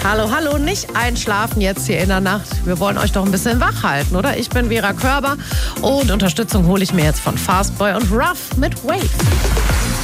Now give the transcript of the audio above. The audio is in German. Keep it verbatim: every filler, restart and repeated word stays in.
Hallo, hallo, nicht einschlafen jetzt hier in der Nacht. Wir wollen euch doch ein bisschen wach halten, oder? Ich bin Vera Körber und Unterstützung hole ich mir jetzt von Fastboy und Ruff mit Wave.